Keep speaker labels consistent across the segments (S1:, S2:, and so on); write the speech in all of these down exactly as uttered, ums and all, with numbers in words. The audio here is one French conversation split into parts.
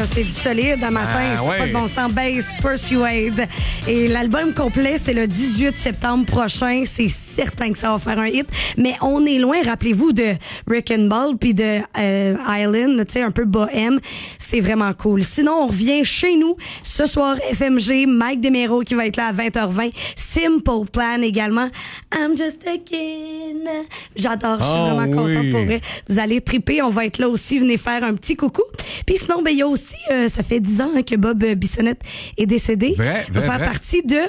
S1: c'est du solide à matin.
S2: Ah,
S1: c'est
S2: ouais.
S1: pas de bon sens. Bass Persuade. Et l'album complet, c'est le dix-huit septembre prochain. C'est certain que ça va faire un hit. Mais on est loin, rappelez-vous, de Wrecking Ball puis de euh, Island, tu sais, un peu bohème. C'est vraiment cool. Sinon, on revient chez nous. Ce soir, F M G, Mike Demero qui va être là à vingt heures vingt. Simple Plan également. I'm just a kid. J'adore, je suis
S2: oh,
S1: vraiment contente
S2: oui.
S1: pour vrai. Vous allez triper, on va être là aussi. Venez faire un petit coucou. Puis sinon, ben il y a aussi, euh, ça fait dix ans hein, que Bob Bissonnette est décédé.
S2: Vrai,
S1: Il va
S2: vrai,
S1: faire
S2: vrai.
S1: partie de...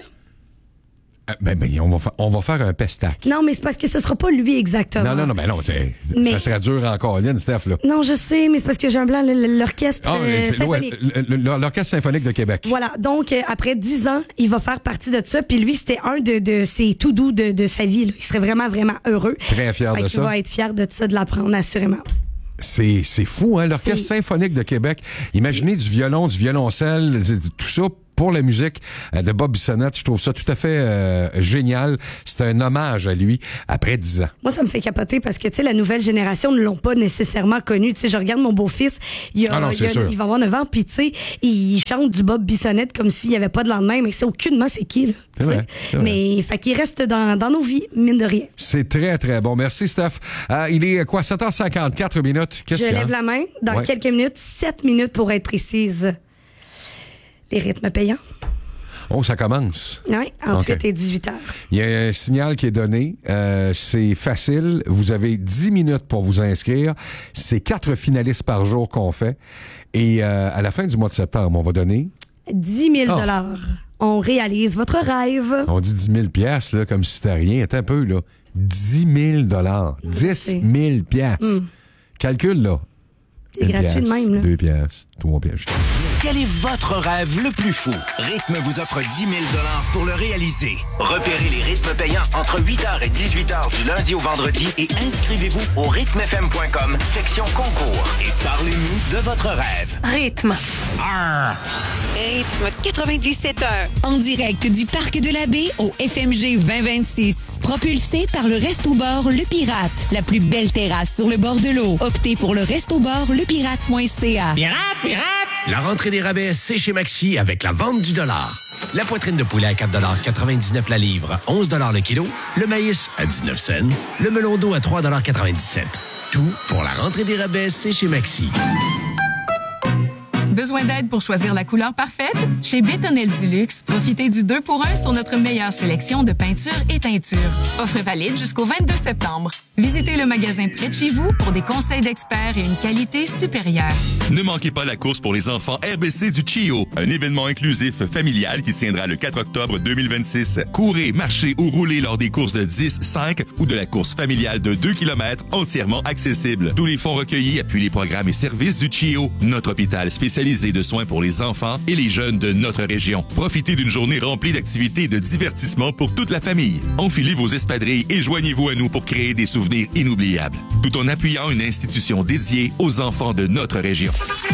S2: Euh, ben, ben, on va, fa- on va faire un pestac.
S1: Non, mais c'est parce que ce sera pas lui exactement.
S2: Non, non, non, ben non, c'est,
S1: Mais-
S2: ça serait dur encore, Lynn, Steph, là.
S1: Non, je sais, mais c'est parce que j'ai un blanc, le- le- l'orchestre
S2: Ah,
S1: euh,
S2: c'est- ouais,
S1: symphonique.
S2: le- le- l'Orchestre symphonique de Québec.
S1: Voilà, donc euh, après dix ans, il va faire partie de ça. Puis lui, c'était un de, de ses tout doux de, de sa vie. Là. Il serait vraiment, vraiment heureux.
S2: Très fier
S1: Fait
S2: de
S1: qu'il
S2: ça.
S1: va être fier de ça, de l'apprendre, assurément.
S2: C'est, c'est fou, hein, l'Orchestre
S1: C'est-
S2: symphonique de Québec. Imaginez du violon, du violoncelle, tout ça pour la musique euh, de Bob Bissonnette. Je trouve ça tout à fait euh, génial. C'est un hommage à lui après dix ans.
S1: Moi, ça me fait capoter parce que, tu sais, la nouvelle génération ne l'ont pas nécessairement connu. Tu sais, je regarde mon beau-fils, il, a,
S2: Ah non,
S1: il,
S2: c'est
S1: a-
S2: sûr.
S1: il va avoir neuf ans, puis tu sais, il chante du Bob Bissonnette comme s'il n'y avait pas de lendemain, mais c'est aucunement c'est qui, là.
S2: C'est
S1: tu sais.
S2: vrai, c'est vrai.
S1: Mais, fait qu'il reste dans, dans nos vies, mine de rien.
S2: C'est très, très bon. Merci, Steph. Euh, il est quoi, sept heures cinquante-quatre minutes? Qu'est-ce
S1: Je
S2: qu'il y a?
S1: lève la main dans
S2: Ouais.
S1: quelques minutes, sept minutes pour être précise. Les rythmes payants.
S2: Oh, ça commence.
S1: Oui, entre
S2: OK.
S1: huit et dix-huit heures.
S2: Il y a un signal qui est donné. Euh, c'est facile. Vous avez dix minutes pour vous inscrire. C'est quatre finalistes par jour qu'on fait. Et euh, à la fin du mois de septembre, on va donner...
S1: dix mille
S2: Oh.
S1: dollars. On réalise votre rêve.
S2: On dit dix mille piastres, là, comme si c'était rien. Attends un peu, là. dix mille dollars. dix mille piastres. Calcule, là.
S1: C'est
S2: Une
S1: gratuit de
S2: piastre,
S1: même, là.
S2: Deux piastres, trois piastres.
S3: Quel est votre rêve le plus fou? Rythme vous offre dix mille dollars pour le réaliser. Repérez les rythmes payants entre huit heures et dix-huit heures du lundi au vendredi et inscrivez-vous au rythme f m point com, section concours. Et parlez-nous de votre rêve.
S4: Rythme.
S3: Arr!
S4: Rythme quatre-vingt-dix-sept heures.
S5: En direct du Parc de la Baie au F M G vingt vingt-six. Propulsé par le Resto-Bar Le Pirate. La plus belle terrasse sur le bord de l'eau. Optez pour le Resto-Bar lepirate point c a.
S3: Pirate, pirate! La rentrée des rabais, c'est chez Maxi avec la vente du dollar. La poitrine de poulet à quatre dollars quatre-vingt-dix-neuf la livre, onze dollars le kilo. Le maïs à dix-neuf cents. Le melon d'eau à trois dollars quatre-vingt-dix-sept. Tout pour la rentrée des rabais, c'est chez Maxi.
S6: Besoin d'aide pour choisir la couleur parfaite? Chez Bétonnel du Luxe, profitez du deux pour un sur notre meilleure sélection de peintures et teintures. Offre valide jusqu'au vingt-deux septembre. Visitez le magasin près de chez vous pour des conseils d'experts et une qualité supérieure.
S7: Ne manquez pas la course pour les enfants R B C du C I O, un événement inclusif familial qui se tiendra le quatre octobre deux mille vingt-six. Courez, marchez ou roulez lors des courses de dix, cinq ou de la course familiale de deux kilomètres entièrement accessible. Tous les fonds recueillis appuient les programmes et services du C I O, notre hôpital spécialisé de soins pour les enfants et les jeunes de notre région. Profitez d'une journée remplie d'activités et de divertissement pour toute la famille. Enfilez vos espadrilles et joignez-vous à nous pour créer des souvenirs inoubliables, tout en appuyant une institution dédiée aux enfants de notre région.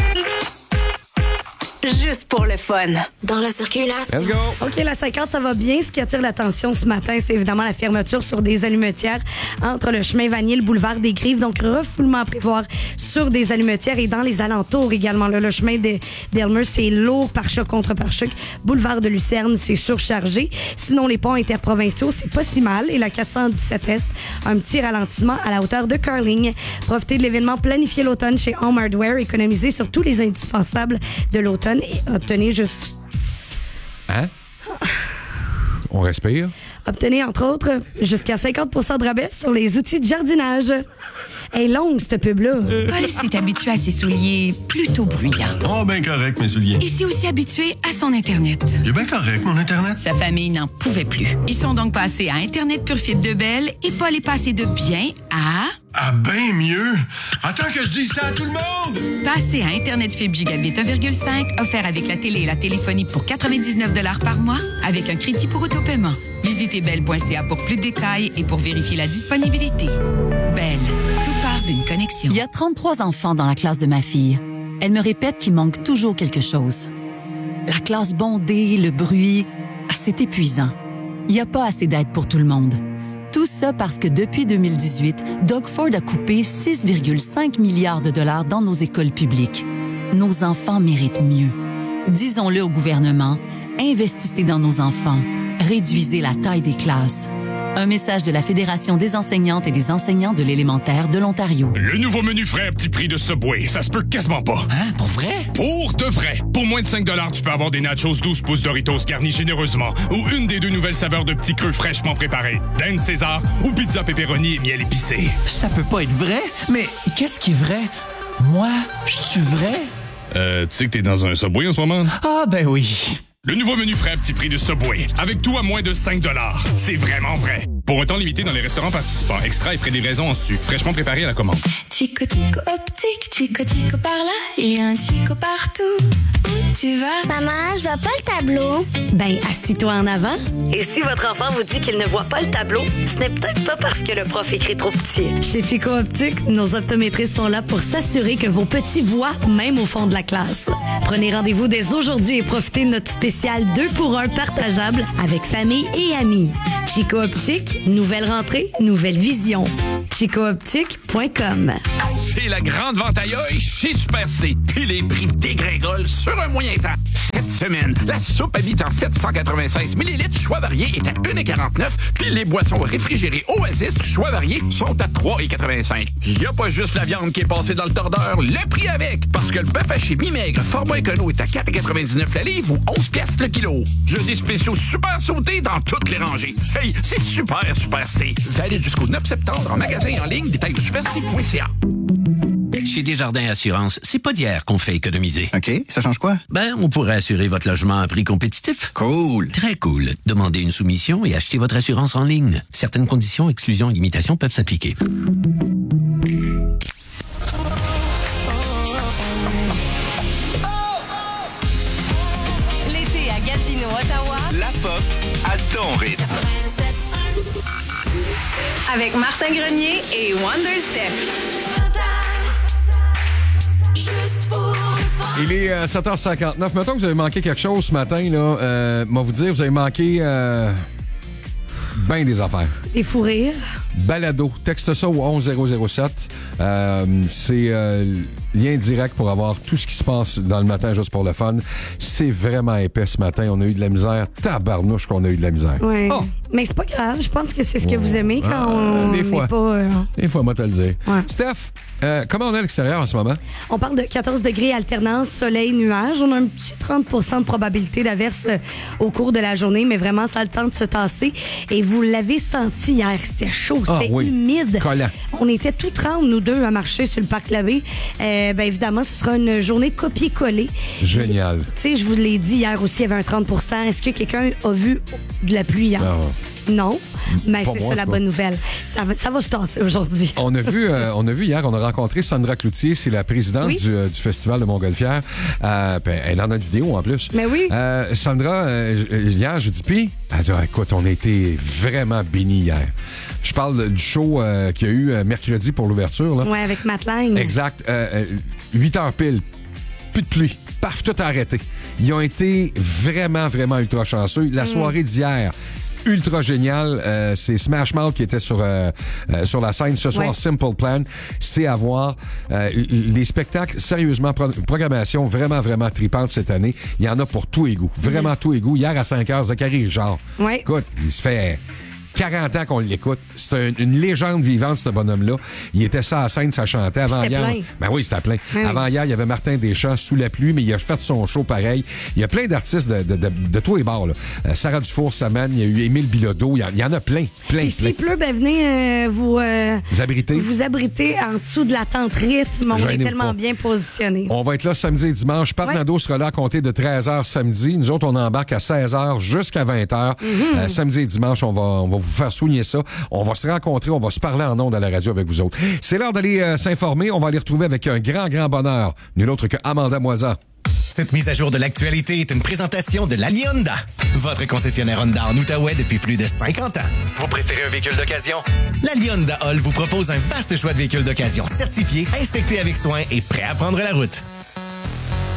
S4: Juste pour le fun.
S8: Dans la circulation.
S2: Let's go!
S1: OK, la cinquante, ça va bien. Ce qui attire l'attention ce matin, c'est évidemment la fermeture sur des allumetières entre le chemin Vanier et le boulevard des Grives. Donc, refoulement à prévoir sur des allumetières et dans les alentours également. Là, le chemin de- d'Elmer, c'est lourd, pare-choc contre pare-choc. Boulevard de Lucerne, c'est surchargé. Sinon, les ponts interprovinciaux, c'est pas si mal. Et la quatre cent dix-sept Est, un petit ralentissement à la hauteur de Carling. Profitez de l'événement Planifier l'automne chez Home Hardware. Économisez sur tous les indispensables de l'automne et obtenez juste...
S2: Hein? On respire.
S1: Obtenez, entre autres, jusqu'à cinquante pour cent de rabais sur les outils de jardinage. Elle est longue, cette pub-là.
S9: Paul s'est habitué à ses souliers plutôt bruyants.
S10: Oh, ben correct, mes souliers.
S9: Il s'est aussi habitué à son Internet.
S10: Il est bien correct, mon Internet.
S9: Sa famille n'en pouvait plus. Ils sont donc passés à Internet Pure Fibre de Belle et Paul est passé de bien à...
S10: Ah, ben mieux. Attends que je dise ça à tout le monde.
S9: Passer à Internet Fibre Gigabit un virgule cinq, offert avec la télé et la téléphonie pour quatre-vingt-dix-neuf dollars par mois, avec un crédit pour autopaiement. Visitez belle point c a pour plus de détails et pour vérifier la disponibilité. Belle, tout part d'une connexion.
S11: Il y a trente-trois enfants dans la classe de ma fille. Elle me répète qu'il manque toujours quelque chose. La classe bondée, le bruit, c'est épuisant. Il n'y a pas assez d'aide pour tout le monde. Tout ça parce que depuis deux mille dix-huit, Doug Ford a coupé six virgule cinq milliards de dollars dans nos écoles publiques. Nos enfants méritent mieux. Disons-le au gouvernement, investissez dans nos enfants. Réduisez la taille des classes. Un message de la Fédération des enseignantes et des enseignants de l'élémentaire de l'Ontario.
S8: Le nouveau menu frais à petit prix de Subway, ça se peut quasiment pas.
S12: Hein? Pour vrai?
S8: Pour de vrai. Pour moins de cinq dollars, tu peux avoir des nachos douze pouces Doritos garnis généreusement ou une des deux nouvelles saveurs de petits creux fraîchement préparés. Dinde César ou pizza pepperoni et miel épicé.
S12: Ça peut pas être vrai? Mais qu'est-ce qui est vrai? Moi, je suis vrai?
S8: Euh, tu sais que t'es dans un Subway en ce moment?
S12: Ah, ben oui.
S8: Le nouveau menu frais à petit prix de Subway, avec tout à moins de cinq dollars. C'est vraiment vrai. Pour un temps limité dans les restaurants participants, extra et frais de livraison en su, fraîchement préparé à la commande.
S13: Chico Chico optique, Chico Chico par là et un Chico partout. Où tu vas?
S14: Maman, je vois pas le tableau.
S1: Ben, assis-toi en avant. Et si votre enfant vous dit qu'il ne voit pas le tableau, ce n'est peut-être pas parce que le prof écrit trop petit. Chez Chico Optique, nos optométristes sont là pour s'assurer que vos petits voient même au fond de la classe. Prenez rendez-vous dès aujourd'hui et profitez de notre spécial deux pour un partageable avec famille et amis. Chico Optique, nouvelle rentrée, nouvelle vision. chico optique point com.
S15: C'est la grande vente à œil chez Super C. Puis les prix dégringolent sur un moyen temps. Cette semaine, la soupe à vite en sept cent quatre-vingt-seize millilitres choix variés est à un dollar quarante-neuf. Puis les boissons réfrigérées Oasis choix variés sont à trois dollars quatre-vingt-cinq. Il n'y a pas juste la viande qui est passée dans le tordeur, le prix avec. Parce que le bœuf haché mi-maigre format écono est à quatre dollars quatre-vingt-dix-neuf la livre ou onze piastres le kilo. J'ai des spéciaux super sautés dans toutes les rangées. Hey, c'est super, Super C. Valide jusqu'au neuf septembre en magasin et en ligne. Détails de super c point c a.
S16: Chez Desjardins Assurance, c'est pas d'hier qu'on fait économiser.
S12: OK, ça change quoi?
S16: Ben, on pourrait assurer votre logement à un prix compétitif.
S12: Cool.
S16: Très cool. Demandez une soumission et achetez votre assurance en ligne. Certaines conditions, exclusions et limitations peuvent s'appliquer.
S4: L'été à Gatineau, Ottawa.
S3: La pop à ton rythme.
S4: Avec Martin Grenier et Wonder Step.
S2: Il est euh, sept heures cinquante-neuf. Mettons que vous avez manqué quelque chose ce matin, là. Euh, moi, vous dire, vous avez manqué euh, ben des affaires.
S1: Des fous rires.
S2: Balado. Texte ça au onze zéro zéro sept. Euh, c'est euh, lien direct pour avoir tout ce qui se passe dans le matin juste pour le fun. C'est vraiment épais ce matin. On a eu de la misère. Tabarnouche qu'on a eu de la misère.
S1: Oui.
S2: Oh.
S1: Mais c'est pas grave. Je pense que c'est ce que vous aimez quand
S2: Ah,
S1: on
S2: des fois.
S1: n'est pas... euh,
S2: Des fois, moi, te le dire.
S1: Ouais.
S2: Steph, euh, comment on est à l'extérieur en ce moment?
S1: On parle de quatorze degrés alternance, soleil, nuage. On a un petit trente pour cent de probabilité d'averse euh, au cours de la journée, mais vraiment, ça a le temps de se tasser. Et vous l'avez senti hier, c'était chaud,
S2: Ah,
S1: c'était
S2: oui.
S1: humide.
S2: Collant.
S1: On était tout trente, nous deux, à marcher sur le parc Labbé. Euh, ben évidemment, ce sera une journée copier-coller.
S2: Génial.
S1: Tu sais, je vous l'ai dit hier aussi, il y avait un trente pour cent. Est-ce que quelqu'un a vu de la pluie hier?
S2: Non.
S1: Non, mais
S2: Pas
S1: c'est
S2: moi,
S1: ça la
S2: pas.
S1: bonne nouvelle. Ça va, ça va se tasser aujourd'hui.
S2: On a vu, euh, on a vu hier, on a rencontré Sandra Cloutier, c'est la présidente
S1: Oui.
S2: du, euh, du festival de Montgolfière. Euh, ben, elle en a une vidéo en plus.
S1: Mais oui.
S2: Euh, Sandra, euh, hier, je dis puis, elle dit, ah, écoute, on a été vraiment bénis hier. Je parle du show euh, qu'il y a eu euh, mercredi pour l'ouverture. Là.
S1: Ouais, avec Matt Lang.
S2: Exact. Euh, euh, huit heures pile. Plus de pluie. Paf, tout a arrêté. Ils ont été vraiment, vraiment ultra chanceux. La
S1: Mm.
S2: soirée d'hier, ultra génial. Euh, c'est Smash Mouth qui était sur euh, euh, sur la scène ce soir.
S1: Ouais.
S2: Simple Plan, c'est à voir. Euh, les spectacles, sérieusement, pro- programmation vraiment, vraiment tripante cette année. Il y en a pour tout et goût. Vraiment tout et goût. Hier à cinq heures, Zachary Richard.
S1: Ouais.
S2: Écoute, il se fait quarante ans qu'on l'écoute. C'est un- une légende vivante, ce bonhomme-là. Il était ça à la scène, ça chantait. Avant
S1: C'était
S2: hier,
S1: plein.
S2: ben oui, c'était plein.
S1: Oui.
S2: Avant hier, il y avait Martin Deschamps sous la pluie, mais il a fait son show pareil. Il y a plein d'artistes de, de, de, de tous les bords. Là. Euh, Sarah Dufour, Saman, il y a eu Émile Bilodeau. Il y, en, il y en a plein, plein,
S1: Et
S2: plein.
S1: s'il pleut, ben venez euh, vous, euh,
S2: Vous abritez.
S1: vous abriter en dessous de la tente rythme. On est
S2: Gênez-vous
S1: tellement
S2: pas.
S1: bien positionnés.
S2: On va être là samedi et dimanche. Pat
S1: Ouais.
S2: Nadeau sera là à compter de treize heures samedi. Nous autres, on embarque à seize heures jusqu'à vingt heures.
S1: Mm-hmm.
S2: Euh, samedi et dimanche, on va, on va vous faire souligner ça. On va se rencontrer, on va se parler en ondes à la radio avec vous autres. C'est l'heure d'aller euh, s'informer. On va aller retrouver avec un grand, grand bonheur. Nul autre que Amanda Moisan.
S17: Cette mise à jour de l'actualité est une présentation de l'Ali Honda, votre concessionnaire Honda en Outaouais depuis plus de cinquante ans. Vous préférez un véhicule d'occasion? L'Ali Honda Hall vous propose un vaste choix de véhicules d'occasion certifiés, inspectés avec soin et prêts à prendre la route.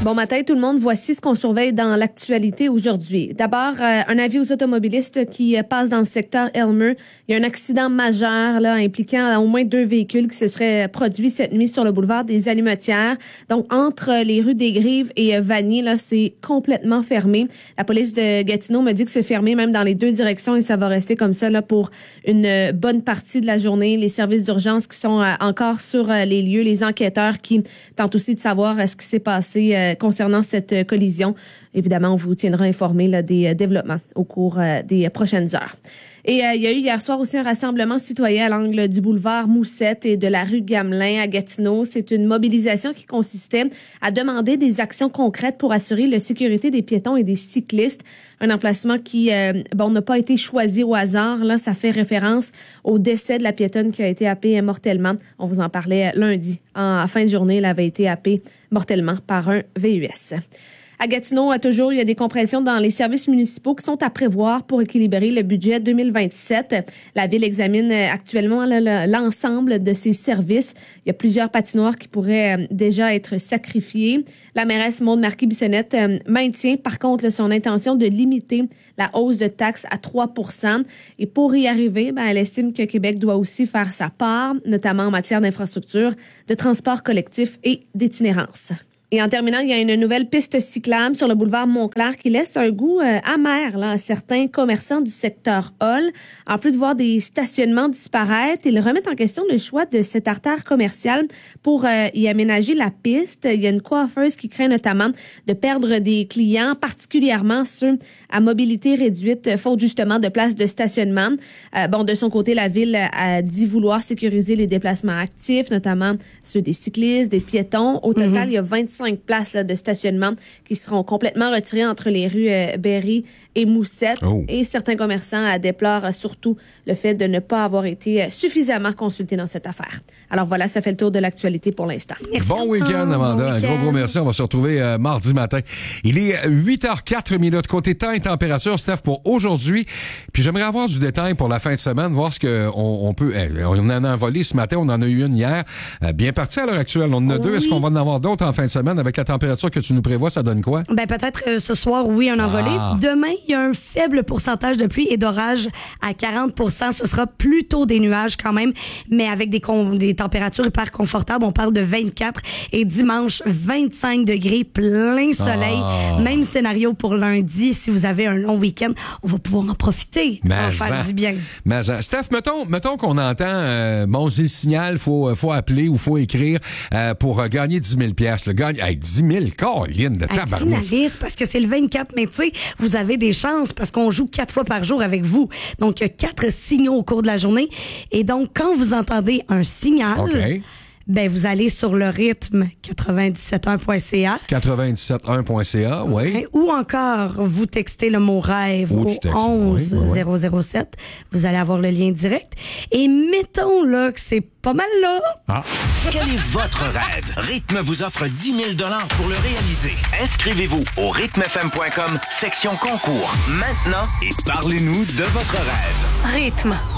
S18: Bon matin tout le monde, voici ce qu'on surveille dans l'actualité aujourd'hui. D'abord, euh, un avis aux automobilistes qui euh, passent dans le secteur Elmer. Il y a un accident majeur là impliquant au moins deux véhicules qui se seraient produits cette nuit sur le boulevard des Allumetières. Donc, entre les rues des Grives et euh, Vanier, là, c'est complètement fermé. La police de Gatineau me dit que c'est fermé même dans les deux directions et ça va rester comme ça là pour une euh, bonne partie de la journée. Les services d'urgence qui sont euh, encore sur euh, les lieux, les enquêteurs qui tentent aussi de savoir euh, ce qui s'est passé euh, concernant cette euh, collision. Évidemment, on vous tiendra informé là, des euh, développements au cours euh, des euh, prochaines heures. Et euh, il y a eu hier soir aussi un rassemblement citoyen à l'angle du boulevard Moussette et de la rue Gamelin à Gatineau. C'est une mobilisation qui consistait à demander des actions concrètes pour assurer la sécurité des piétons et des cyclistes. Un emplacement qui euh, bon n'a pas été choisi au hasard. Là, ça fait référence au décès de la piétonne qui a été happée mortellement. On vous en parlait lundi. En fin de journée, elle avait été happée mortellement par un V U S. À Gatineau, à toujours, il y a des compressions dans les services municipaux qui sont à prévoir pour équilibrer le budget deux mille vingt-sept. La Ville examine actuellement l'ensemble de ces services. Il y a plusieurs patinoires qui pourraient déjà être sacrifiées. La mairesse Maude Marquis-Bissonnette maintient par contre son intention de limiter la hausse de taxes à trois pour cent. Et pour y arriver, ben, elle estime que Québec doit aussi faire sa part, notamment en matière d'infrastructure, de transport collectif et d'itinérance. Et en terminant, il y a une nouvelle piste cyclable sur le boulevard Montclair qui laisse un goût euh, amer là, à certains commerçants du secteur Hall. En plus de voir des stationnements disparaître, ils remettent en question le choix de cette artère commerciale pour euh, y aménager la piste. Il y a une coiffeuse qui craint notamment de perdre des clients, particulièrement ceux à mobilité réduite, faute justement de places de stationnement. Euh, bon, de son côté, la Ville a dit vouloir sécuriser les déplacements actifs, notamment ceux des cyclistes, des piétons. Au total, mm-hmm. il y a vingt-cinq places là, de stationnement qui seront complètement retirées entre les rues euh, Berry et Moussette. Oh. Et certains commerçants euh, déplorent euh, surtout le fait de ne pas avoir été euh, suffisamment consultés dans cette affaire. Alors voilà, ça fait le tour de l'actualité pour l'instant.
S2: Merci bon week-end, Amanda. Bon week-end. Un gros, gros merci. On va se retrouver euh, mardi matin. Il est huit heures quatre minutes. Côté temps et température, Steph, pour aujourd'hui. Puis j'aimerais avoir du détail pour la fin de semaine, voir ce qu'on on peut... Eh, on en a envolé ce matin, on en a eu une hier. Euh, bien parti à l'heure actuelle. On en a oui. deux. Est-ce qu'on va en avoir d'autres en fin de semaine? Avec la température que tu nous prévois, ça donne quoi? Ben peut-être euh, ce soir, oui, un envolé. Ah. Demain, il y a un faible pourcentage de pluie et d'orage à quarante pour cent. Ce sera plutôt des nuages quand même, mais avec des, con- des températures hyper confortables. On parle de vingt-quatre et dimanche, vingt-cinq degrés, plein soleil. Ah. Même scénario pour lundi. Si vous avez un long week-end, on va pouvoir en profiter. Mais ça va faire du bien. Mais Steph, mettons, mettons qu'on entend, euh, bon, j'ai le signal, faut, faut appeler ou faut écrire euh, pour euh, gagner dix mille piastres. Le gagne, hey, dix mille, Caroline de tabarnouche. Finaliste, parce que c'est le vingt-quatre, mais tu sais, vous avez des chances parce qu'on joue quatre fois par jour avec vous. Donc, il y a quatre signaux au cours de la journée. Et donc, quand vous entendez un signal, okay. ben vous allez sur le rythme quatre-vingt-dix-sept un point c a. quatre-vingt-dix-sept un point c a, oui. Ouais. Ou encore, vous textez le mot rêve Ou au onze zéro zéro sept. Vous allez avoir le lien direct. Et mettons là que c'est pas mal là. Ah.
S3: Quel est votre rêve? Rythme vous offre dix mille dollars pour le réaliser. Inscrivez-vous au rythme f m point com, section concours, maintenant, et parlez-nous de votre rêve.
S4: Rythme.